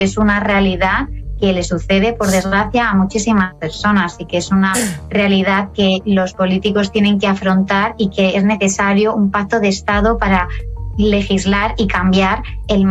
es una realidad que le sucede, por desgracia, a muchísimas personas y que es una realidad que los políticos tienen que afrontar y que es necesario un pacto de Estado para legislar y cambiar el